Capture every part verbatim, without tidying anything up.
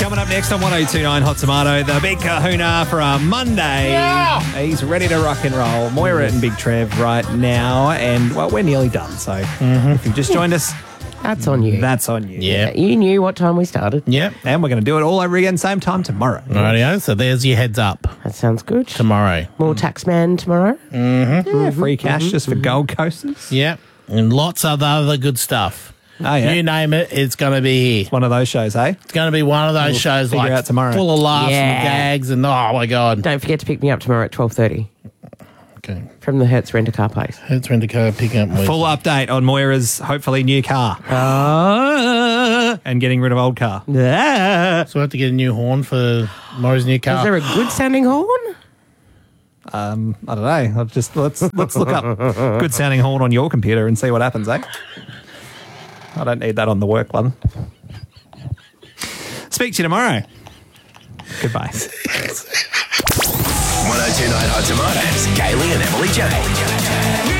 Coming up next on one oh two point nine Hot Tomato, the big kahuna for a Monday. Yeah. He's ready to rock and roll. Moira and Big Trev right now. And, well, we're nearly done. So Mm-hmm. if you've just joined us, That's on you. that's on you. Yeah. You knew what time we started. Yep. And we're going to do it all over again, same time tomorrow. Rightio. So there's your heads up That sounds good. tomorrow. More Taxman tomorrow. Yeah, free cash just for Gold Coasters. Yep. And lots of other good stuff. Oh, yeah. You name it, it's going to be here. One of those shows, eh? It's going to be one of those We'll shows figure like out tomorrow. full of laughs Yeah. and gags and oh my God. Don't forget to pick me up tomorrow at twelve thirty Okay. from the Hertz Rent-A-Car place. Let's rent a car, pick up with. Full update on Moira's hopefully new car Oh. and getting rid of old car. Yeah. So we have to get a new horn for Murray's new car. Is there a good sounding horn? Um, I don't know. I'll just let's let's look up good sounding horn on your computer and see what happens, eh? I don't need that on the work one. Speak to you tomorrow. Goodbye. one oh two point nine Hot Tomatoes, Kaylee and Emily Jane.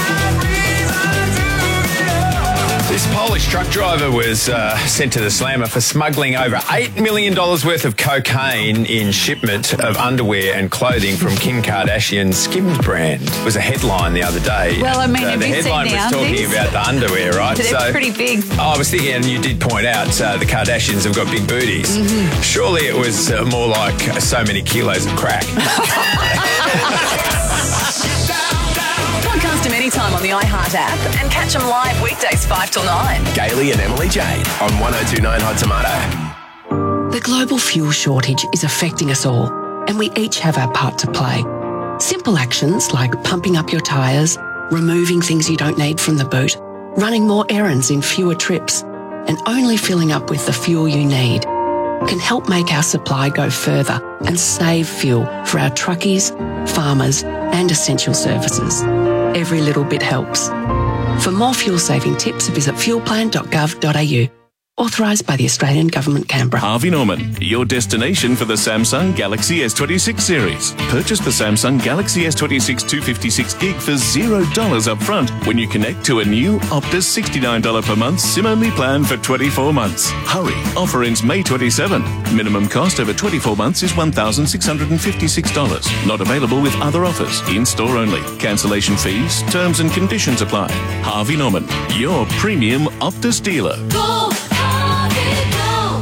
This Polish truck driver was uh, sent to the slammer for smuggling over eight million dollars worth of cocaine in shipment of underwear and clothing from Kim Kardashian's Skims brand. It was a headline the other day. Well, I mean, and, uh, have the you seen headline the was talking undies? about the underwear, right? They're pretty big. Oh, I was thinking, and you did point out uh, the Kardashians have got big booties. Mm-hmm. Surely it was uh, more like so many kilos of crack. Podcast them anytime on the iHeart app and catch them live weekdays five till nine. Kaylee and Emily Jane on one oh two point nine Hot Tomato. The global fuel shortage is affecting us all, and we each have our part to play. Simple actions like pumping up your tyres, removing things you don't need from the boot, running more errands in fewer trips, and only filling up with the fuel you need can help make our supply go further and save fuel for our truckies, farmers, and essential services. Every little bit helps. For more fuel-saving tips, visit fuelplan dot gov dot a u. Authorised by the Australian Government, Canberra. Harvey Norman, your destination for the Samsung Galaxy S twenty-six series. Purchase the Samsung Galaxy S twenty-six two fifty-six gig for zero dollars up front when you connect to a new Optus sixty-nine dollars per month SIM-only plan for twenty-four months. Hurry, offer ends May twenty-seventh. Minimum cost over twenty-four months is one thousand six hundred fifty-six dollars. Not available with other offers. In-store only. Cancellation fees, terms and conditions apply. Harvey Norman, your premium Optus dealer. Go, Harvey,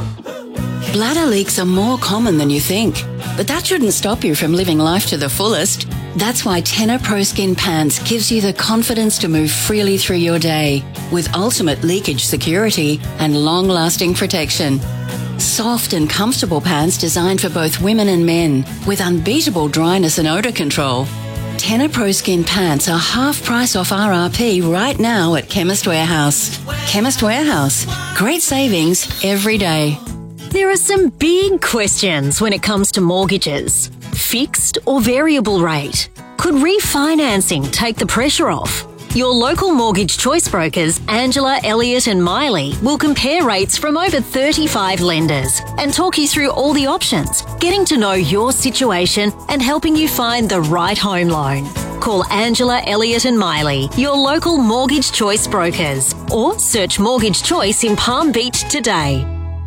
go. Bladder leaks are more common than you think, but that shouldn't stop you from living life to the fullest. That's why Tenor Pro Skin Pants gives you the confidence to move freely through your day with ultimate leakage security and long-lasting protection. Soft and comfortable pants designed for both women and men with unbeatable dryness and odour control. Tenor Pro Skin Pants are half price off R R P right now at Chemist Warehouse. Chemist Warehouse. Great savings every day. There are some big questions when it comes to mortgages. Fixed or variable rate? Could refinancing take the pressure off? Your local mortgage choice brokers, Angela, Elliott and Miley, will compare rates from over thirty-five lenders and talk you through all the options, getting to know your situation and helping you find the right home loan. Call Angela, Elliott and Miley, your local mortgage choice brokers, or search Mortgage Choice in Palm Beach today.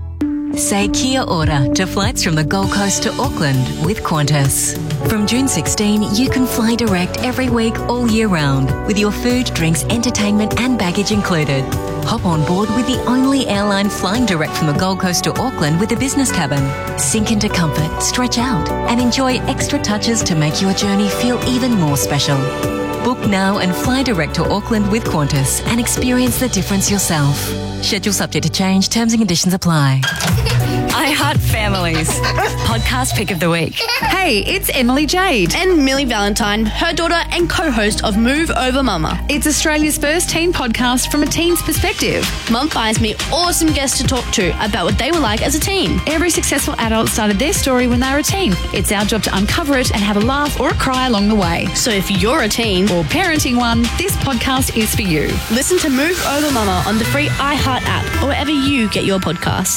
Say kia ora to flights from the Gold Coast to Auckland with Qantas. From June sixteenth, you can fly direct every week all year round with your food, drinks, entertainment and baggage included. Hop on board with the only airline flying direct from the Gold Coast to Auckland with a business cabin. Sink into comfort, stretch out and enjoy extra touches to make your journey feel even more special. Book now and fly direct to Auckland with Qantas and experience the difference yourself. Schedule subject to change. Terms and conditions apply. iHeart Families. Podcast pick of the week. Hey, it's Emily Jade. And Millie Valentine, her daughter and co-host of Move Over Mama. It's Australia's first teen podcast from a teen's perspective. Mum finds me awesome guests to talk to about what they were like as a teen. Every successful adult started their story when they were a teen. It's our job to uncover it and have a laugh or a cry along the way. So if you're a teen or parenting one, this podcast is for you. Listen to Move Over Mama on the free iHeart app or wherever you get your podcasts.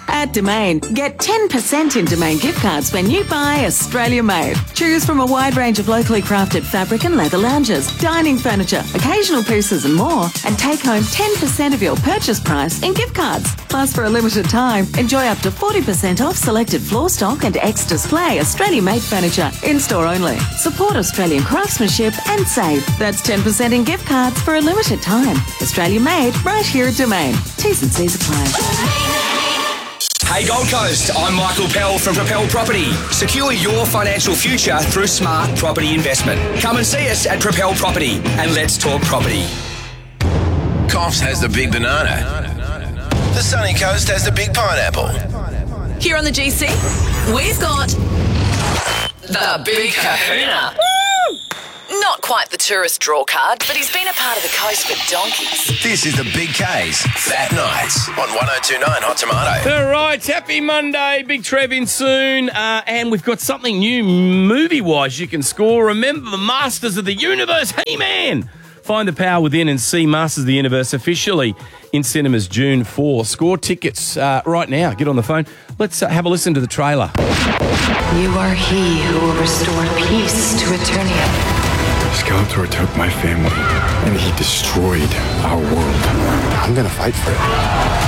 At Domain, get ten percent in Domain gift cards when you buy Australia Made. Choose from a wide range of locally crafted fabric and leather lounges, dining furniture, occasional pieces and more, and take home ten percent of your purchase price in gift cards. Plus, for a limited time, enjoy up to forty percent off selected floor stock and X-Display Australia Made furniture, in-store only. Support Australian craftsmanship and save. That's ten percent in gift cards for a limited time. Australia Made, right here at Domain. T's and C's apply. Hey Gold Coast, I'm Michael Pell from Propel Property. Secure your financial future through smart property investment. Come and see us at Propel Property and let's talk property. Coffs has the big banana. The Sunny Coast has the big pineapple. Here on the G C, we've got the Big Kahuna. Not quite the tourist draw card, but he's been a part of the coast for donkeys. This is the Big K's Fat Nights on one oh two point nine Hot Tomato. All right, happy Monday. Big Trev in soon. Uh, and we've got something new movie-wise you can score. Remember the Masters of the Universe, He-Man. Find the power within and see Masters of the Universe officially in cinemas June fourth. Score tickets uh, right now. Get on the phone. Let's uh, have a listen to the trailer. You are he who will restore peace to Eternia. Skeletor took my family, and he destroyed our world. I'm gonna fight for it.